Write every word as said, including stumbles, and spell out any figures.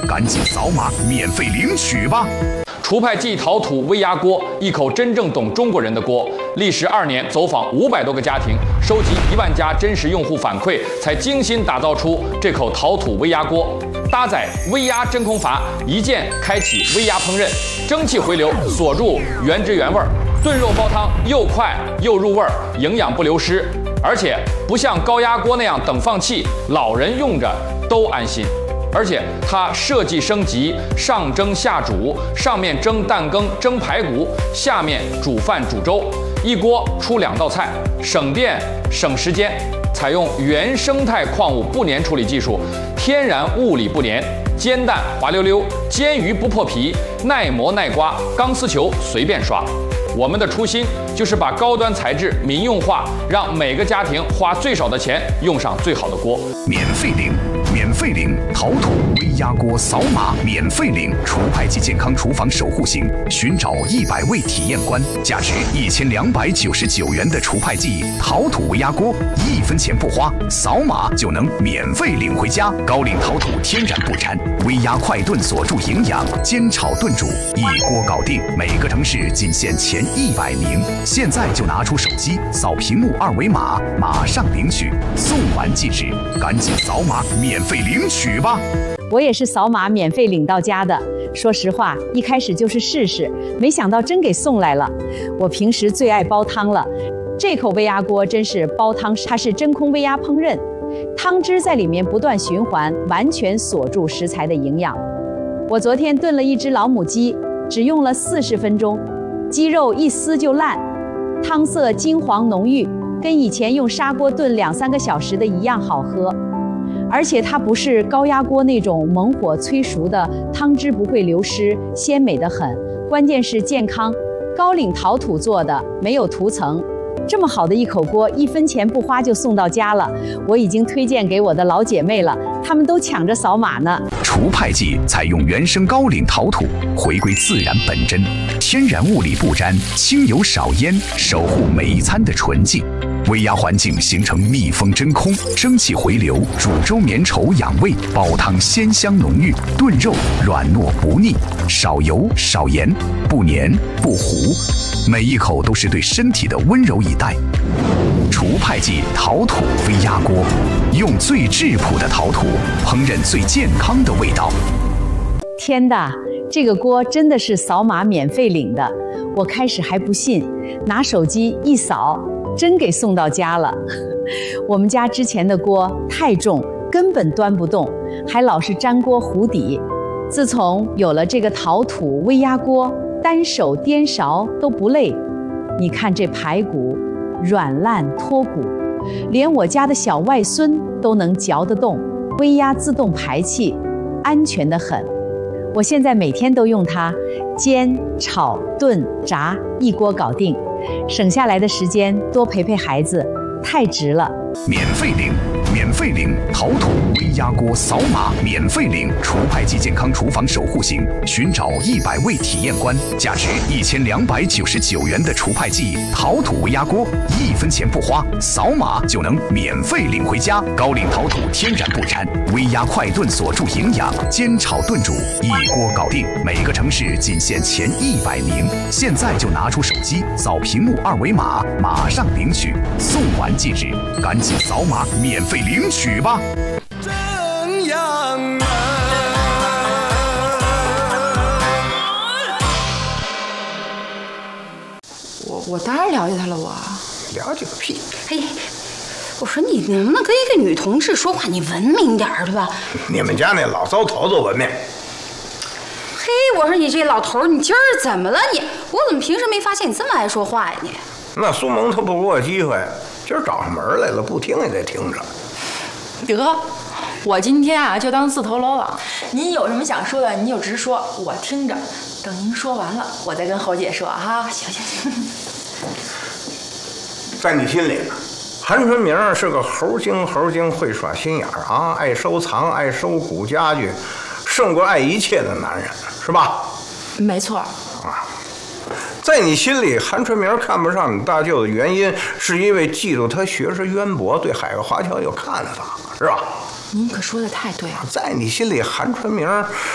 赶紧扫码免费领取吧！ 厨派记陶土微压锅，一口真正懂中国人的锅。历时二年，走访五百多个家庭，收集一万家真实用户反馈，才精心打造出这口陶土微压锅。搭载微压真空阀，一键开启微压烹饪，蒸汽回流锁入原汁原味，炖肉煲汤又快又入味，营养不流失。而且不像高压锅那样等放气，老人用着都安心。而且它设计升级，上蒸下煮，上面蒸蛋羹、蒸排骨，下面煮饭煮粥，一锅出两道菜，省电省时间。采用原生态矿物不粘处理技术，天然物理不粘，煎蛋滑溜溜，煎鱼不破皮，耐磨耐刮，钢丝球随便刷。我们的初心就是把高端材质民用化，让每个家庭花最少的钱用上最好的锅。 免费领，免费领陶土微压锅，扫码免费领厨派记健康厨房守护型，寻找一百位体验官，价值一千两百九十九元的厨派记陶土微压锅，一分钱不花，扫码就能免费领回家。高岭陶土天然不粘，微压快炖锁住营养，煎炒炖煮一锅搞定。每个城市仅限前一百名，现在就拿出手机扫屏幕二维码，马上领取，送完即止，赶紧扫码免费领取吧！ 我也是扫码免费领到家的。说实话，一开始就是试试，没想到真给送来了。我平时最爱煲汤了，这口微压锅真是煲汤，它是真空微压烹饪，汤汁在里面不断循环，完全锁住食材的营养。我昨天炖了一只老母鸡，只用了四十分钟，鸡肉一撕就烂，汤色金黄浓郁，跟以前用砂锅炖两三个小时的一样好喝。而且它不是高压锅那种猛火催熟的，汤汁不会流失，鲜美得很。关键是健康，高岭陶土做的，没有涂层。这么好的一口锅，一分钱不花就送到家了。我已经推荐给我的老姐妹了，她们都抢着扫码呢。 厨派记采用原生高岭陶土，回归自然本真，天然物理不沾，轻油少烟，守护每一餐的纯净。微压环境形成密封真空，蒸汽回流，煮粥绵稠养胃，煲汤鲜香浓郁，炖肉软糯不腻，少油少盐，不黏不糊，每一口都是对身体的温柔以待。厨派记陶土微压锅，用最质朴的陶土烹饪最健康的味道。 天的，这个锅真的是扫码免费领的。我开始还不信，拿手机一扫，真给送到家了。我们家之前的锅太重，根本端不动，还老是粘锅糊底。自从有了这个陶土微压锅，单手颠勺都不累。你看这排骨软烂脱骨，连我家的小外孙都能嚼得动。微压自动排气，安全得很。我现在每天都用它，煎、炒、炖、炸，一锅搞定。省下来的时间多陪陪孩子，太值了。 免费领，免费领陶土微压锅，扫码免费领厨派记健康厨房守护型，寻找一百位体验官，价值一千两百九十九元的厨派记陶土微压锅，一分钱不花，扫码就能免费领回家。高岭陶土天然不粘，微压快炖锁住营养，煎炒炖煮一锅搞定。每个城市仅限前一百名，现在就拿出手机扫屏幕二维码，马上领取，送完即止，赶紧扫码免费领取吧！ 正阳门， 我我当然了解他了，我了解个屁！ 嘿，我说你能不能跟一个女同事说话，你文明点儿对吧？ 你们家那老糟头子文明。 嘿，我说你这老头儿，你今儿怎么了你？我怎么平时没发现你这么爱说话呀你？ 那苏蒙他不给我机会，今儿找上门来了，不听也得听着。 得，我今天啊就当自投罗网，您有什么想说的您就直说，我听着。等您说完了，我再跟侯姐说哈。行行行。 在你心里，韩春明是个猴精，猴精会耍心眼儿啊，爱收藏，爱收古家具，胜过爱一切的男人，是吧？ 没错。 啊。在你心里，韩春明看不上你大舅的原因，是因为嫉妒他学识渊博，对海外华侨有看法，是吧？ 您可说的太对了。 在你心里，韩春明